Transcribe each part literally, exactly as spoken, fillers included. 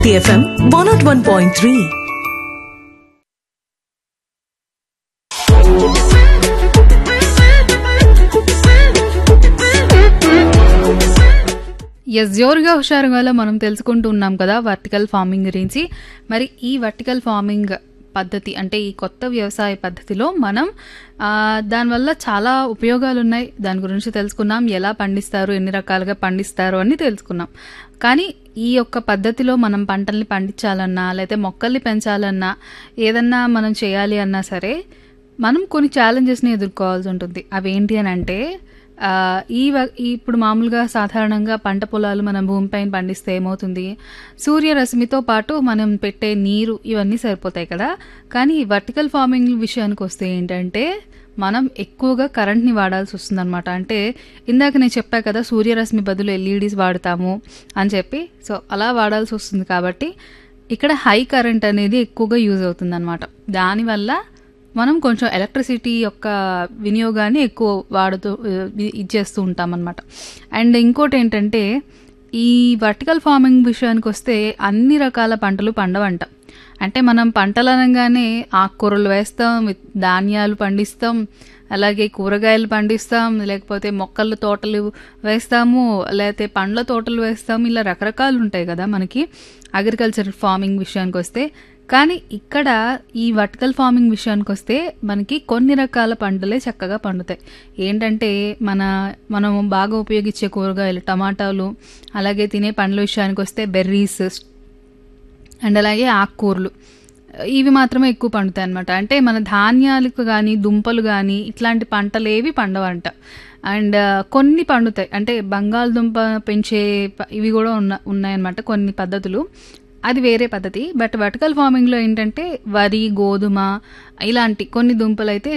T F M one oh one point three. Yes జోరుగా హుషారుగా మనం తెలుసుకుంటూ ఉన్నాం కదా వర్టికల్ ఫార్మింగ్ గురించి. మరి ఈ వర్టికల్ ఫార్మింగ్ పద్ధతి అంటే ఈ కొత్త వ్యవసాయ పద్ధతిలో మనం దానివల్ల చాలా ఉపయోగాలు ఉన్నాయి. దాని గురించి తెలుసుకున్నాం, ఎలా పండిస్తారు, ఎన్ని రకాలుగా పండిస్తారు అని తెలుసుకున్నాం. కానీ ఈ యొక్క పద్ధతిలో మనం పంటల్ని పండించాలన్నా లేకపోతే మొక్కల్ని పెంచాలన్నా ఏదన్నా మనం చేయాలి అన్నా సరే మనం కొన్ని ఛాలెంజెస్ని ఎదుర్కోవాల్సి ఉంటుంది. అవేంటి అని అంటే ఈ ఇప్పుడు మామూలుగా సాధారణంగా పంట పొలాలు మనం భూమిపైన పండిస్తే ఏమవుతుంది, సూర్యరశ్మితో పాటు మనం పెట్టే నీరు ఇవన్నీ సరిపోతాయి కదా. కానీ వర్టికల్ ఫార్మింగ్ విషయానికి వస్తే ఏంటంటే మనం ఎక్కువగా కరెంట్ని వాడాల్సి వస్తుంది అనమాట. అంటే ఇందాక నేను చెప్పా కదా సూర్యరశ్మి బదులు ఎల్ఈడీస్ వాడతాము అని చెప్పి, సో అలా వాడాల్సి వస్తుంది. కాబట్టి ఇక్కడ హై కరెంట్ అనేది ఎక్కువగా యూజ్ అవుతుంది అనమాట. దానివల్ల మనం కొంచెం ఎలక్ట్రిసిటీ యొక్క వినియోగాన్ని ఎక్కువ వాడుతూ ఇచ్చేస్తూ ఉంటాం అనమాట. అండ్ ఇంకోటి ఏంటంటే ఈ వర్టికల్ ఫార్మింగ్ విషయానికి వస్తే అన్ని రకాల పంటలు పండవంట. అంటే మనం పంటలు అనగానే ఆకుకూరలు వేస్తాం, ధాన్యాలు పండిస్తాం, అలాగే కూరగాయలు పండిస్తాం, లేకపోతే మొక్కల తోటలు వేస్తాము, లేకపోతే పండ్ల తోటలు వేస్తాము. ఇలా రకరకాలు ఉంటాయి కదా మనకి అగ్రికల్చర్ ఫార్మింగ్ విషయానికి వస్తే. కానీ ఇక్కడ ఈ వర్టికల్ ఫార్మింగ్ విషయానికి వస్తే మనకి కొన్ని రకాల పంటలే చక్కగా పండుతాయి. ఏంటంటే మన మనం బాగా ఉపయోగించే కూరగాయలు టమాటాలు, అలాగే తినే పండ్ల విషయానికి వస్తే బెర్రీస్ అండ్ అలాగే ఆకుకూరలు, ఇవి మాత్రమే ఎక్కువ పండుతాయి అనమాట. అంటే మన ధాన్యాలకు కానీ దుంపలు కానీ ఇట్లాంటి పంటలు ఏవి పండవంట. అండ్ కొన్ని పండుతాయి, అంటే బంగాళదుంప పెంచే ఇవి కూడా ఉన్న ఉన్నాయన్నమాట కొన్ని పద్ధతులు, అది వేరే పద్ధతి. బట్ వర్టికల్ ఫార్మింగ్లో ఏంటంటే వరి, గోధుమ ఇలాంటి కొన్ని దుంపలు అయితే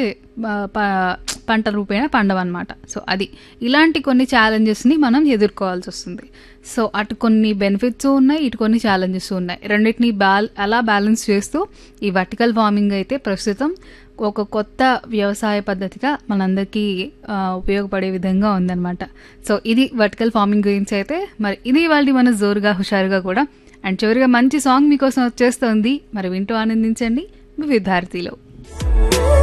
పంట రూపేణ పండవన్నమాట. సో అది ఇలాంటి కొన్ని ఛాలెంజెస్ని మనం ఎదుర్కోవాల్సి వస్తుంది. సో అటు కొన్ని బెనిఫిట్స్ ఉన్నాయి, ఇటు కొన్ని ఛాలెంజెస్ ఉన్నాయి. రెండింటిని బ్యాల్ అలా బ్యాలెన్స్ చేస్తూ ఈ వర్టికల్ ఫార్మింగ్ అయితే ప్రస్తుతం ఒక కొత్త వ్యవసాయ పద్ధతిగా మనందరికీ ఉపయోగపడే విధంగా ఉందన్నమాట. సో ఇది వర్టికల్ ఫార్మింగ్ గురించి అయితే. మరి ఇది వాళ్ళది మన జోరుగా హుషారుగా కూడా. అండ్ చివరిగా మంచి సాంగ్ మీకోసం వచ్చేస్తుంది, మరి వింటూ ఆనందించండి వివిధ భారతిలో.